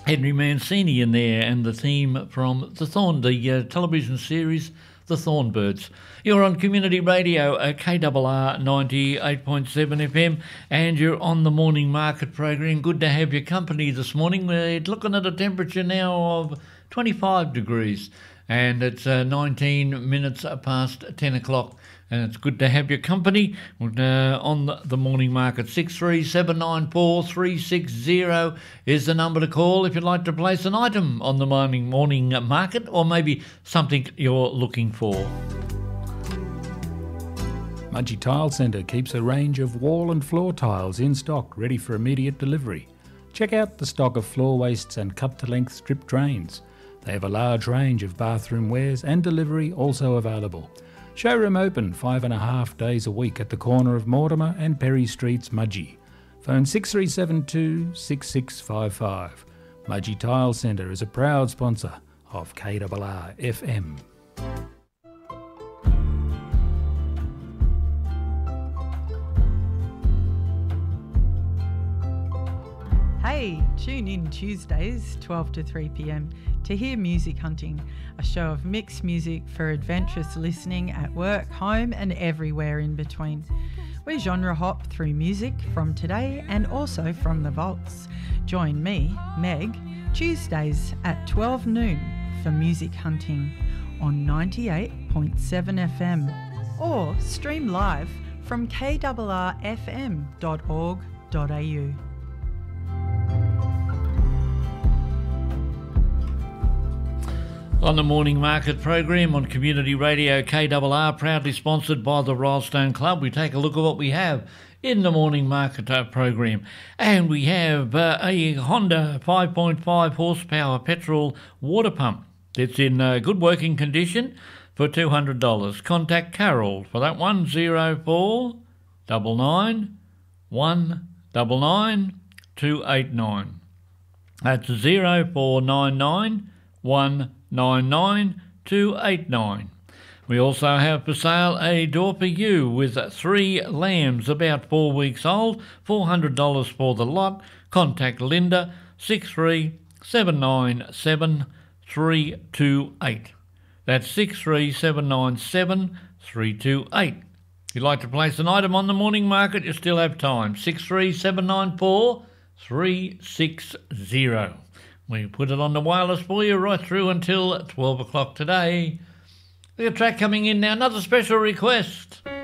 Henry Mancini in there, and the theme from the television series The Thornbirds. You're on Community Radio, KRR 98.7 FM, and you're on the Morning Market program. Good to have your company this morning. We're looking at a temperature now of 25 degrees, and it's 19 minutes past 10 o'clock. And it's good to have your company on the Morning Market. 63794360 is the number to call if you'd like to place an item on the morning market, or maybe something you're looking for. Mudgee Tile Centre keeps a range of wall and floor tiles in stock, ready for immediate delivery. Check out the stock of floor wastes and cut-to-length strip drains. They have a large range of bathroom wares, and delivery also available. Showroom open 5.5 days a week at the corner of Mortimer and Perry Streets, Mudgee. Phone 6372 6655. Mudgee Tile Centre is a proud sponsor of KRR FM. Hey, tune in Tuesdays 12 to 3 p.m. to hear Music Hunting, a show of mixed music for adventurous listening at work, home and everywhere in between. We genre hop through music from today and also from the vaults. Join me, Meg, Tuesdays at 12 noon for Music Hunting on 98.7 FM, or stream live from krrfm.org.au. On the Morning Market program on Community Radio KRR, proudly sponsored by the Rylestone Club, we take a look at what we have in the Morning Market program. And we have a Honda 5.5 horsepower petrol water pump. It's in good working condition for $200. Contact Carol for that one, 04 99 199 289. That's 0499 199 289. We also have for sale a Dorper U with 3 lambs about 4 weeks old, $400 for the lot. Contact Linda, 63797 328. That's 63797 328. If you'd like to place an item on the morning market, you still have time. 63794 360. We put it on the wireless for you right through until 12 o'clock today. We got a track coming in now, another special request.